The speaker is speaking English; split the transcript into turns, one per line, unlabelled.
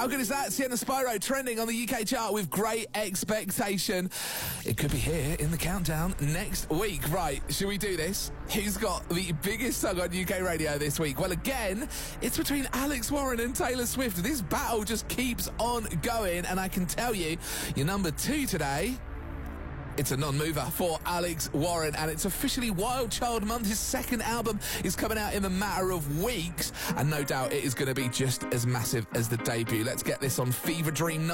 How good is that? Sienna Spyro trending on the UK chart with great expectation. It could be here in the countdown next week. Right, should we do this? Who's got the biggest song on UK radio this week? Well, again, it's between Alex Warren and Taylor Swift. This battle just keeps on going, and I can tell you, your number 2 today, it's a non-mover for Alex Warren, and it's officially Wild Child Month. His second album is coming out in a matter of weeks, and no doubt it is going to be just as massive as the debut. Let's get this on Fever Dream.